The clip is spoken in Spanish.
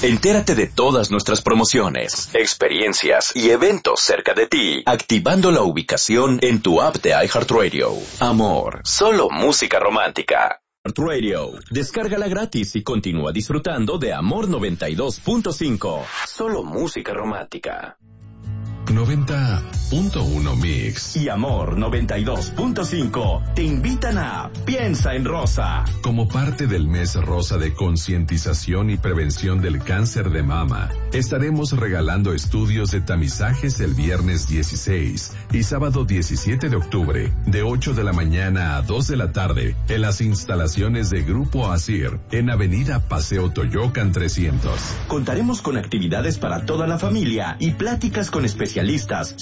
Entérate de todas nuestras promociones, experiencias y eventos cerca de ti, activando la ubicación en tu app de iHeartRadio. Amor, solo música romántica. Radio, descárgala gratis y continúa disfrutando de Amor 92.5. Solo música romántica. 90.1 Mix y Amor 92.5 te invitan a Piensa en Rosa. Como parte del mes rosa de concientización y prevención del cáncer de mama, estaremos regalando estudios de tamizajes el viernes 16 y sábado 17 de octubre, de 8 de la mañana a 2 de la tarde, en las instalaciones de Grupo Asir, en Avenida Paseo Toyocan 300. Contaremos con actividades para toda la familia y pláticas con especialistas